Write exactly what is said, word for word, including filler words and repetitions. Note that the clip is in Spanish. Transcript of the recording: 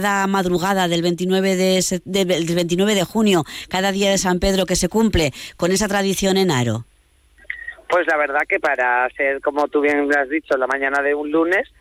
Cada madrugada del veintinueve de, de, del veintinueve de junio, cada día de San Pedro que se cumple con esa tradición en Haro? Pues la verdad que para ser, como tú bien has dicho, la mañana de un lunes,